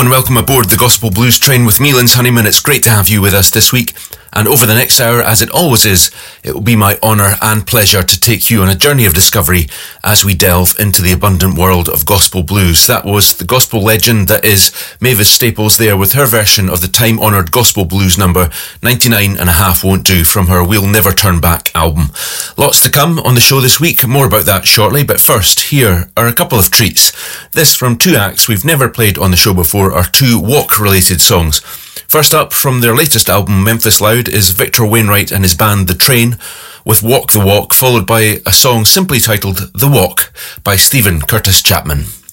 and welcome aboard the Gospel Blues train with me, Linz Honeyman. It's great to have you with us this week. And over the next hour, as it always is, it will be my honour and pleasure to take you on a journey of discovery as we delve into the abundant world of gospel blues. That was the gospel legend that is Mavis Staples there with her version of the time-honoured gospel blues number 99 and a Half Won't Do from her We'll Never Turn Back album. Lots to come on the show this week, more about that shortly, but first, here are a couple of treats. This from two acts we've never played on the show before are two walk-related songs. First up, from their latest album, Memphis Loud, is Victor Wainwright and his band The Train with Walk the Walk, followed by a song simply titled The Walk by Stephen Curtis Chapman.